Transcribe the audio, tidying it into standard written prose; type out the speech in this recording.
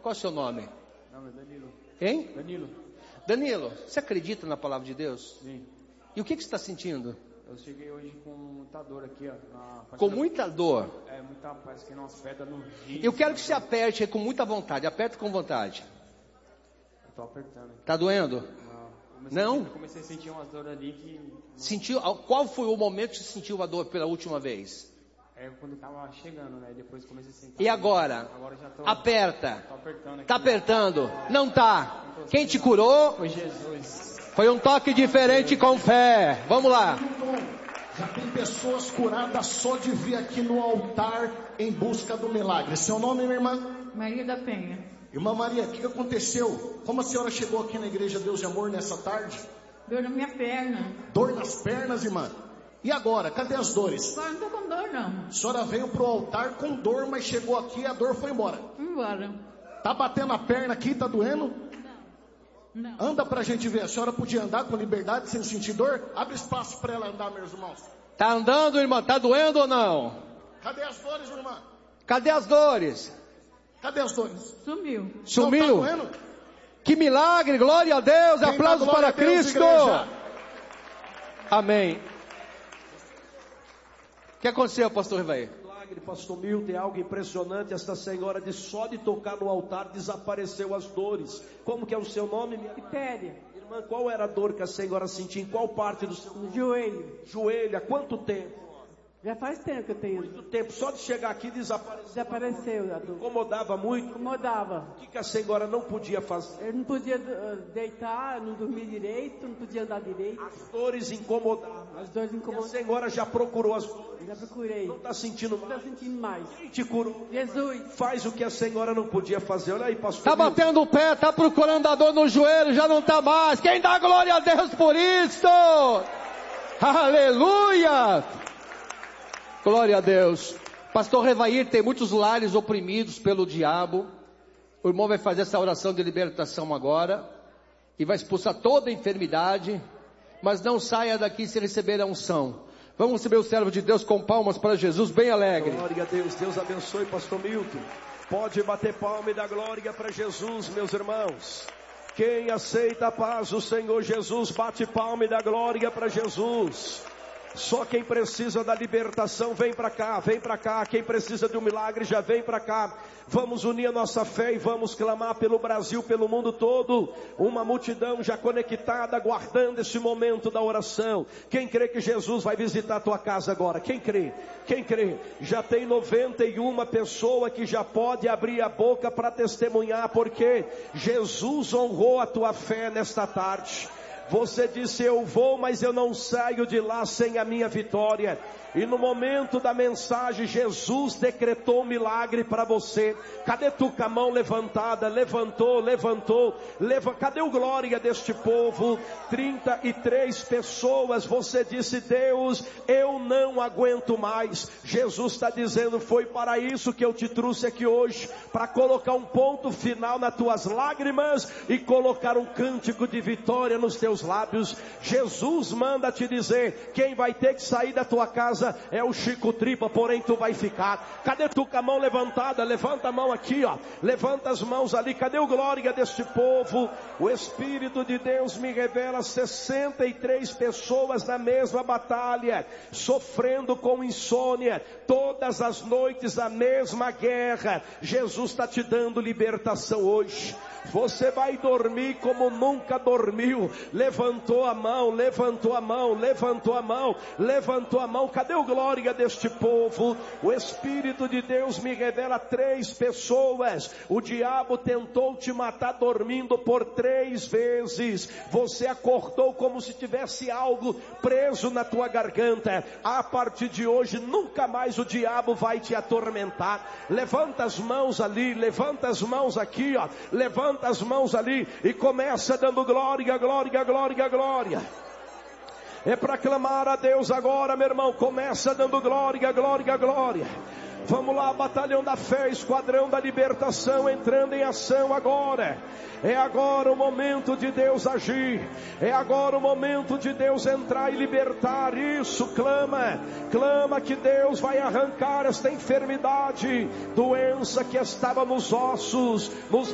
Qual é o seu nome? Não, é Danilo. Hein? Danilo. Danilo, você acredita na palavra de Deus? Sim. E o que você está sentindo? Eu cheguei hoje com muita dor aqui, ó. Com muita dor. Parece que umas pedras no rim. Eu quero que você aperte aí com muita vontade. Aperta com vontade. Eu tô apertando. Tá doendo? Não. Não? Eu comecei a sentir umas dores ali que... Sentiu? Qual foi o momento que você sentiu a dor pela última vez? É quando tava chegando, né? Depois comecei a sentir. E agora? Agora já tô... Aperta. Tô apertando aqui. Tá apertando? Não tá. Quem te curou? Foi Jesus. Foi um toque diferente com fé. Vamos lá. Já tem pessoas curadas só de vir aqui no altar em busca do milagre. Seu nome, minha irmã? Maria da Penha. Irmã Maria, o que aconteceu? Como a senhora chegou aqui na Igreja Deus de Amor nessa tarde? Dor na minha perna. Dor nas pernas, irmã? E agora? Cadê as dores? Agora não tô com dor, não. A senhora veio pro altar com dor, mas chegou aqui e a dor foi embora. Embora. Tá batendo a perna aqui, tá doendo? Não. Anda pra gente ver. A senhora podia andar com liberdade sem sentir dor? Abre espaço pra ela andar, meus irmãos. Tá andando, irmã? Tá doendo ou não? Cadê as dores, irmã? Cadê as dores? Cadê as dores? Sumiu. Sumiu? Não, tá doendo? Que milagre, glória a Deus, Quem aplausos dá glória para a Deus, Cristo. igreja? Amém. O que aconteceu, pastor Rivaí? Milagre, pastor Milton, é algo impressionante. Esta senhora só de tocar no altar desapareceu as dores. Como que é o seu nome, minha Quitéria. irmã? Qual era a dor que a senhora sentia? Em qual parte do seu No joelho. joelho? Há quanto tempo? Já faz tempo que eu tenho. Muito tempo. Só de chegar aqui desapareceu. Desapareceu a dor. Incomodava muito. Incomodava. O que a senhora não podia fazer? Eu não podia deitar, não dormir direito, não podia andar direito. As dores incomodavam. As dores E a incomodavam. senhora já procurou as dores. Já procurei. Não está sentindo Não mais? estou sentindo mais. Quem te curou? Jesus. Faz o que a senhora não podia fazer. Olha aí, pastor Tá Milton. batendo o pé, tá procurando a dor no joelho, já não tá mais. Quem dá glória a Deus por isso? Aleluia! Glória a Deus. Pastor Revair, tem muitos lares oprimidos pelo diabo. O irmão vai fazer essa oração de libertação agora. E vai expulsar toda a enfermidade. Mas não saia daqui sem receber a unção. Vamos receber o servo de Deus com palmas para Jesus, bem alegre. Glória a Deus, Deus abençoe, pastor Milton. Pode bater palma e dar glória para Jesus, meus irmãos. Quem aceita a paz do Senhor Jesus, bate palma e dá glória para Jesus. Só quem precisa da libertação, vem para cá, vem para cá. Quem precisa de um milagre, já vem para cá. Vamos unir a nossa fé e vamos clamar pelo Brasil, pelo mundo todo. Uma multidão já conectada, aguardando esse momento da oração. Quem crê que Jesus vai visitar a tua casa agora? Quem crê? Quem crê? Já tem 91 pessoas que já pode abrir a boca para testemunhar, porque Jesus honrou a tua fé nesta tarde. Você disse: eu vou, mas eu não saio de lá sem a minha vitória. E no momento da mensagem, Jesus decretou um milagre para você. Cadê tu com a mão levantada? Levantou. Cadê o glória deste povo? 33 pessoas. Você disse: Deus, eu não aguento mais. Jesus está dizendo: foi para isso que eu te trouxe aqui hoje, para colocar um ponto final nas tuas lágrimas e colocar um cântico de vitória nos teus lábios. Jesus manda te dizer: quem vai ter que sair da tua casa é o Chico Tripa, porém tu vai ficar. Cadê tu com a mão levantada? Levanta a mão aqui, ó. Levanta as mãos ali. Cadê o glória deste povo? O Espírito de Deus me revela 63 pessoas na mesma batalha, sofrendo com insônia, todas as noites a mesma guerra. Jesus está te dando libertação hoje. Você vai dormir como nunca dormiu. Levantou a mão. Cadê o glória deste povo? O Espírito de Deus me revela 3 pessoas. O diabo tentou te matar dormindo por 3 vezes. Você acordou como se tivesse algo preso na tua garganta. A partir de hoje nunca mais o diabo vai te atormentar. Levanta as mãos ali, levanta as mãos aqui, ó. Levanta as mãos ali e começa dando glória. É para clamar a Deus agora, meu irmão. Começa dando glória. Vamos lá, batalhão da fé, esquadrão da libertação entrando em ação agora. É agora o momento de Deus agir. É agora o momento de Deus entrar e libertar. Isso, clama que Deus vai arrancar esta enfermidade, doença que estava nos ossos, nos